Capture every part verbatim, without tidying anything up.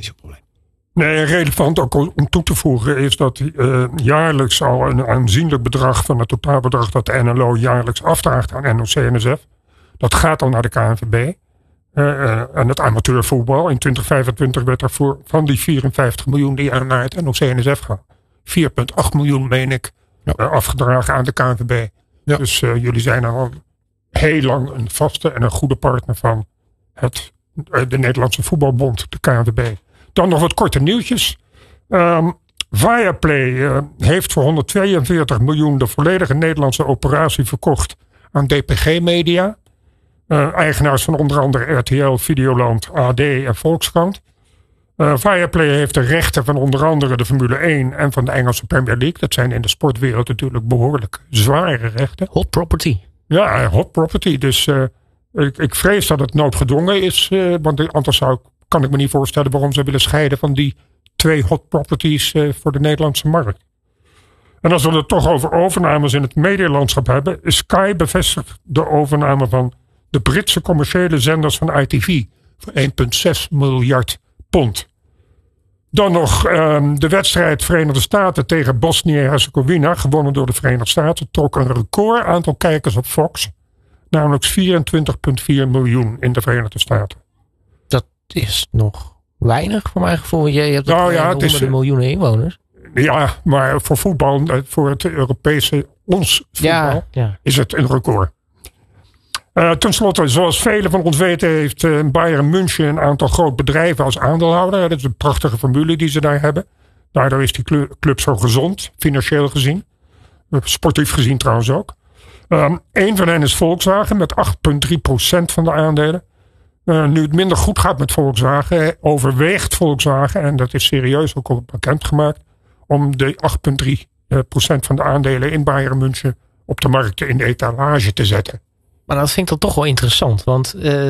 zo'n probleem. Nee, relevant ook om toe te voegen is dat uh, jaarlijks al een aanzienlijk bedrag van het totaalbedrag dat de N L O jaarlijks afdraagt aan N O C N S F. Dat gaat al naar de K N V B. Uh, uh, en het amateurvoetbal. In twintig vijfentwintig werd er voor van die vierenvijftig miljoen die naar het N O C N S F gaan. vier komma acht miljoen meen ik ja. uh, afgedragen aan de K N V B. Ja. Dus uh, jullie zijn al heel lang een vaste en een goede partner van het, uh, de Nederlandse Voetbalbond, de K N V B. Dan nog wat korte nieuwtjes. Um, Viaplay uh, heeft voor honderdtweeënveertig miljoen de volledige Nederlandse operatie verkocht aan D P G Media. Uh, eigenaars van onder andere R T L, Videoland, A D en Volkskrant. Uh, Viaplay heeft de rechten van onder andere de Formule één en van de Engelse Premier League. Dat zijn in de sportwereld natuurlijk behoorlijk zware rechten. Hot property. Ja, hot property. Dus uh, ik, ik vrees dat het noodgedwongen is. Uh, want anders zou ik kan ik me niet voorstellen waarom ze willen scheiden van die twee hot properties uh, voor de Nederlandse markt. En als we het toch over overnames in het medialandschap hebben, is Sky bevestigt de overname van de Britse commerciële zenders van I T V voor één komma zes miljard pond. Dan nog um, de wedstrijd Verenigde Staten tegen Bosnië-Herzegovina, gewonnen door de Verenigde Staten, trok een record aantal kijkers op Fox, namelijk vierentwintig komma vier miljoen in de Verenigde Staten. Is nog weinig voor mijn gevoel. Je hebt nou ja, honderden is, miljoenen inwoners. Ja, maar voor voetbal, voor het Europese ons voetbal, ja, ja. is het een record. Uh, ten slotte, zoals velen van ons weten, heeft uh, Bayern München een aantal groot bedrijven als aandeelhouder. Dat is een prachtige formule die ze daar hebben. Daardoor is die club zo gezond, financieel gezien. Sportief gezien trouwens ook. Um, een van hen is Volkswagen met acht komma drie procent van de aandelen. Uh, nu het minder goed gaat met Volkswagen, overweegt Volkswagen, en dat is serieus ook al bekendgemaakt, om de acht komma drie procent van de aandelen in Bayern München op de markt in de etalage te zetten. Maar dat vind ik dan toch wel interessant. Want uh,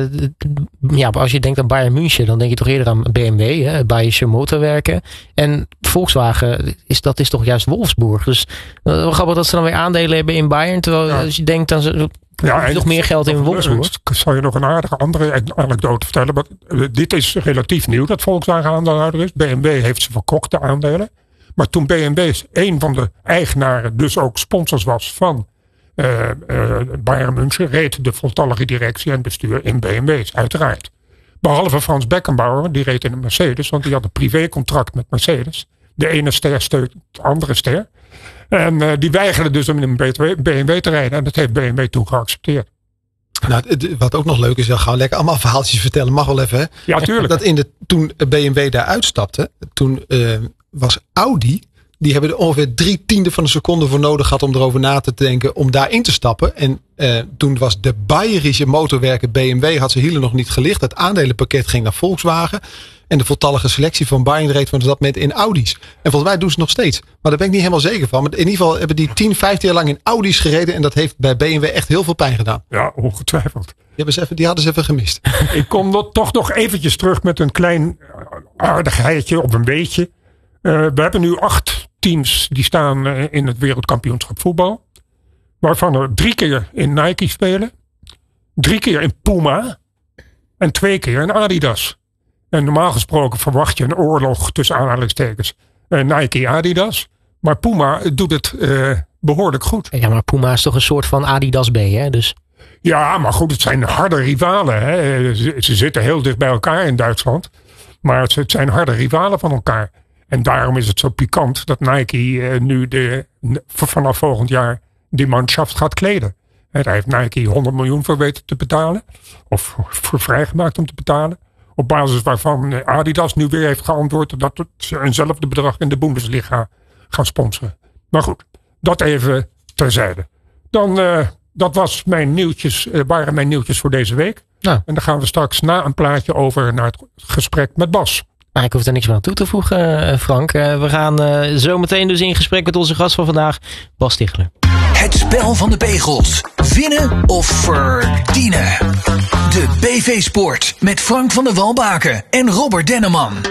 ja, als je denkt aan Bayern München, dan denk je toch eerder aan B M W, hè, Bayerische Motorwerken. En Volkswagen, is, dat is toch juist Wolfsburg. Dus uh, wat grappig dat ze dan weer aandelen hebben in Bayern. Terwijl ja. als je denkt aan ze. Ja, en nog meer geld in Wolfsburg. Ik zal je nog een aardige andere anekdote vertellen. Maar dit is relatief nieuw dat Volkswagen aandeelhouder is. B M W heeft ze verkocht, de aandelen. Maar toen B M W een van de eigenaren, dus ook sponsors was van uh, uh, Bayern München, reed de voltallige directie en bestuur in B M W's, uiteraard. Behalve Frans Beckenbauer, die reed in een Mercedes, want die had een privécontract met Mercedes. De ene ster steunt de andere ster. En uh, die weigerden dus om in een B M W te rijden. En dat heeft B M W toen geaccepteerd. Nou, wat ook nog leuk is, dan gaan we lekker allemaal verhaaltjes vertellen. Mag wel even, hè? Ja, tuurlijk. Dat in de, toen B M W daar uitstapte, toen uh, was Audi, die hebben er ongeveer drie tiende van een seconde voor nodig gehad om erover na te denken om daarin te stappen. En uh, toen was de Bayerische Motorwerken B M W, had ze hielen nog niet gelicht. Het aandelenpakket ging naar Volkswagen. En de voltallige selectie van Bayern reed van dat moment in Audi's. En volgens mij doen ze het nog steeds. Maar daar ben ik niet helemaal zeker van. Maar in ieder geval hebben die tien, vijftien jaar lang in Audi's gereden. En dat heeft bij B M W echt heel veel pijn gedaan. Ja, ongetwijfeld. Die, hebben ze even, die hadden ze even gemist. Ik kom nog, toch nog eventjes terug met een klein aardigheidje of een beetje. Uh, we hebben nu acht teams die staan uh, in het wereldkampioenschap voetbal. Waarvan er drie keer in Nike spelen. Drie keer in Puma. En twee keer in Adidas. En normaal gesproken verwacht je een oorlog tussen aanhalingstekens uh, Nike Adidas. Maar Puma doet het uh, behoorlijk goed. Ja, maar Puma is toch een soort van Adidas B, hè? Dus... Ja, maar goed, het zijn harde rivalen. Hè? Ze, ze zitten heel dicht bij elkaar in Duitsland. Maar het, het zijn harde rivalen van elkaar. En daarom is het zo pikant dat Nike uh, nu de, vanaf volgend jaar die manschaft gaat kleden. En daar heeft Nike honderd miljoen voor weten te betalen. Of voor vrijgemaakt om te betalen. Op basis waarvan Adidas nu weer heeft geantwoord dat ze eenzelfde bedrag in de Bundesliga gaan sponsoren. Maar goed, dat even terzijde. Dan, uh, dat was mijn nieuwtjes, uh, waren mijn nieuwtjes voor deze week. Nou. En dan gaan we straks na een plaatje over naar het gesprek met Bas. Nou, ik hoef er niks meer aan toe te voegen, Frank. Uh, we gaan uh, zo meteen dus in gesprek met onze gast van vandaag, Bas Tichler. Het spel van de pegels. Winnen of verdienen. De B V Sport met Frank van der Walbaken en Robert Denneman.